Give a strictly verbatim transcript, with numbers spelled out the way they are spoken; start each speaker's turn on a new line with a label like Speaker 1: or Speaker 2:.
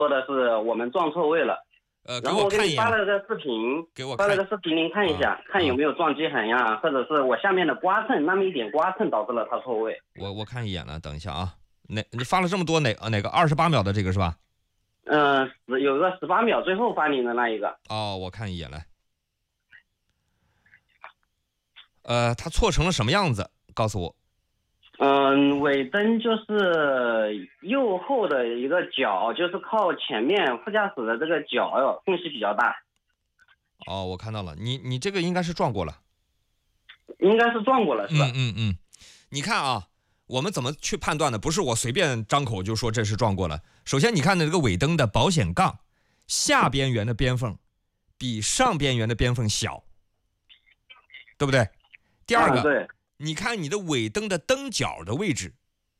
Speaker 1: 说的是我们撞错位了。
Speaker 2: 呃，给
Speaker 1: 然后我给你
Speaker 2: 我看一眼，
Speaker 1: 发了个视频，
Speaker 2: 给我看
Speaker 1: 发了个视频，您看一下，
Speaker 2: 啊
Speaker 1: 看有没有撞击痕呀，或者是我下面的刮蹭，那么一点刮蹭导致了它错位。
Speaker 2: 我我看一眼了，等一下啊。哪你发了这么多哪哪个二十八秒的这个是吧？
Speaker 1: 嗯、呃，有个十八秒最后发您的那一个。
Speaker 2: 哦，我看一眼来。呃，它错成了什么样子？告诉我。
Speaker 1: 嗯，尾灯就是右后的一个角，就是靠前面副驾驶的这个角哟，缝隙比较大。
Speaker 2: 哦，我看到了，你你这个应该是撞过了，
Speaker 1: 应该是撞过了，是吧？
Speaker 2: 嗯嗯嗯，你看啊，我们怎么去判断的？不是我随便张口就说这是撞过了。首先，你看的这个尾灯的保险杠下边缘的边缝比上边缘的边缝小，对不对？第二个，
Speaker 1: 啊、对，
Speaker 2: 你看你的尾灯的灯角的位置